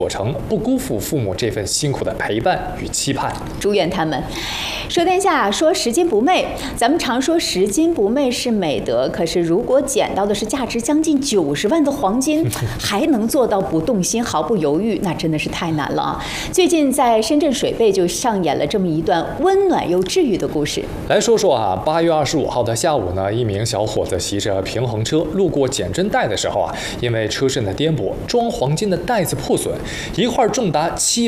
过程，不辜负父母这份辛苦的陪伴与期盼。 祝愿他们。说天下，说拾金不昧。咱们常说拾金不昧是美德，可是如果捡到的是价值将近90万的黄金，还能做到不动心、毫不犹豫，那真的是太难了啊！最近在深圳水贝就上演了这么一段温暖又治愈的故事。 来说说啊，8月25号的下午呢，一名小伙子骑着平衡车路过捡针带的时候啊，因为车身的颠簸，装黄金的袋子破损，一块重达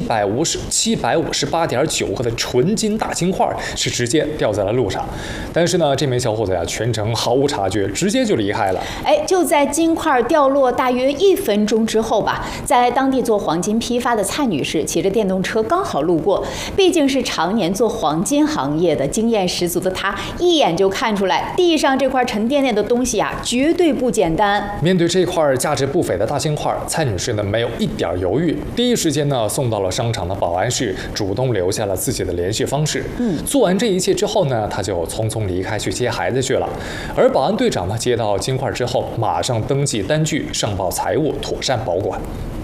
758.9克的纯金大金块是直接掉在了路上。但是呢，这名小伙子呀，全程毫无察觉，直接就离开了。 就在金块掉落大约1分钟之后吧，在当地做黄金批发的蔡女士骑着电动车刚好路过，毕竟是常年做黄金行业的，经验十足的她一眼就看出来，地上这块沉甸甸的东西啊，绝对不简单。 面对这块价值不菲的大金块，蔡女士呢没有一点犹豫，第一时间呢送到了商场的保安室，主动留下了自己的联系方式。做完这一切之后呢，她就匆匆离开去接孩子去了。而保安队长呢接到金块之后，马上登记单据，上报财务，妥善保管。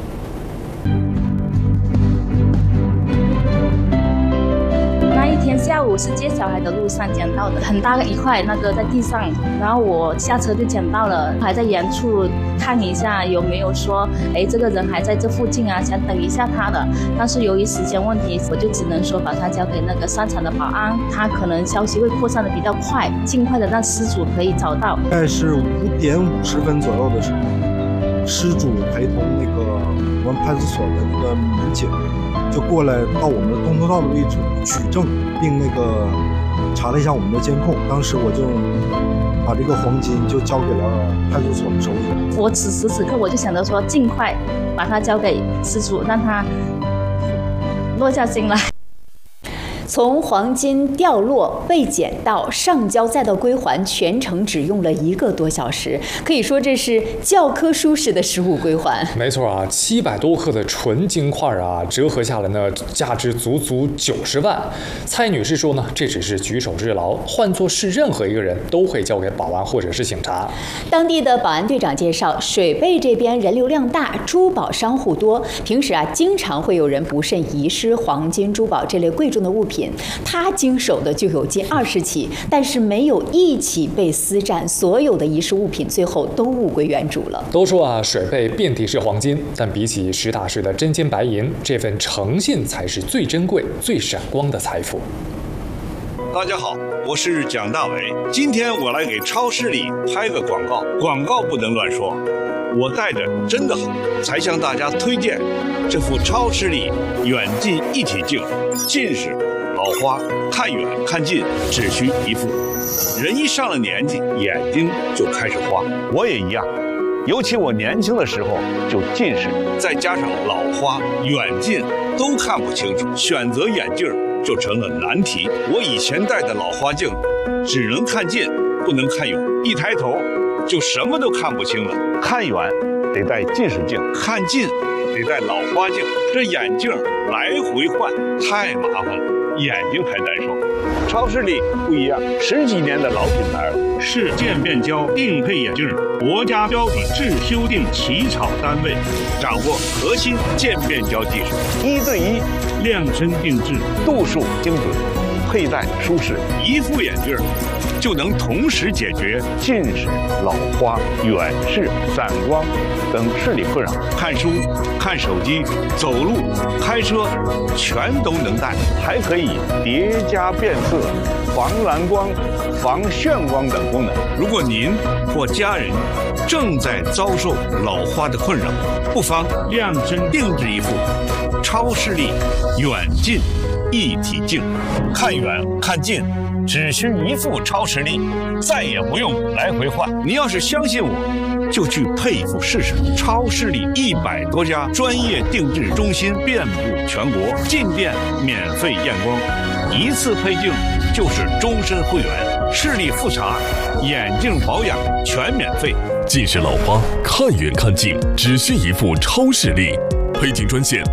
下午是接小孩的路上捡到的，很大的一块那个在地上，然后我下车就捡到了，还在远处看一下有没有说，这个人还在这附近啊，想等一下他的，但是由于时间问题，我就只能说把他交给那个商场的保安，他可能消息会扩散的比较快，尽快的让失主可以找到。 大概是5点50分左右的时候，失主陪同那个我们派出所的那个民警就过来到我们的东头道的位置取证，并那个查了一下我们的监控。当时我就把这个黄金就交给了派出所的手里。 我此时此刻我就想着说，尽快把它交给失主，让他落下心来。 从黄金掉落、被捡到、上交再到归还，全程只用了1个多小时，可以说这是教科书式的实物归还。 没错啊，700多克的纯金块啊，折合下来呢，价值足足90万。蔡女士说呢，这只是举手之劳，换作是任何一个人都会交给保安或者是警察。 当地的保安队长介绍，水贝这边人流量大，珠宝商户多，平时啊经常会有人不慎遗失黄金、珠宝这类贵重的物品。他经手的就有近20起，但是没有1起被私占，所有的遗失物品最后都物归原主了。 都说啊，水贝遍地是黄金，但比起实打实的真金白银，这份诚信才是最珍贵、最闪光的财富。 大家好，我是蒋大为，今天我来给超市里拍个广告，广告不能乱说。我带着真的好，才向大家推荐这副超视力远近一体镜，近视、老花、看远看近只需一副。人一上了年纪，眼睛就开始花，我也一样。尤其我年轻的时候就近视，再加上老花、远近都看不清楚，选择眼镜就成了难题。我以前戴的老花镜只能看近，不能看远，一抬头就什么都看不清了。看远得戴近视镜，看近得戴老花镜，这眼镜来回换太麻烦了，眼睛还难受。超视力不一样，10几年的老品牌， 是渐变焦定配眼镜，国家标准制修订起草单位， 掌握核心渐变焦技术，1对1 量身定制， 度数精准，佩戴舒适，一副眼镜就能同时解决近视、老花、远视、散光等视力困扰。看书、看手机、走路、开车，全都能戴，还可以叠加变色、防蓝光、防眩光等功能。如果您或家人正在遭受老花的困扰，不妨量身定制一副超视力远近一体镜，看远看近只需一副超视力，再也不用来回换。你要是相信我，就去配一副试试。超视力100多家专业定制中心遍布全国，进店免费验光，一次配镜就是终身会员。视力复查、眼镜保养全免费。 近视老花，看远看近只需一副超视力。配镜专线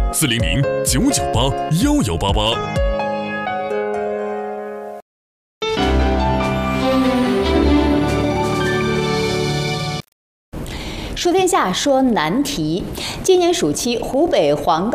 400-998-1188。 说天下说难题。今年暑期，湖北黄冈